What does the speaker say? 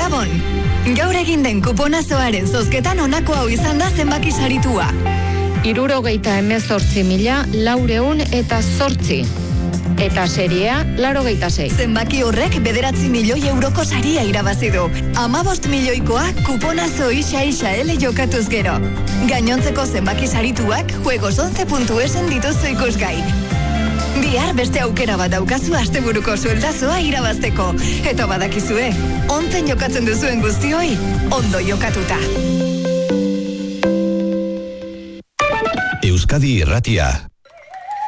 Gabon! Gaur egin den kuponazoaren zozketan honako hau izan da zenbaki saritua. 78.408 eta seriea 86. Zenbaki horrek 9 milioi euroko saria irabazi du. 15 milioikoa kuponazo isa L jokatuz gero. Gainontzeko zenbaki sarituak juegos11.esen dituzu ikusgai. Bihar beste aukera bat daukazu asteburuko sueldazoa irabazteko. Eta badakizue, 11 jokatzen duzuen guztioi, ondo jokatuta. Euskadi Irratia.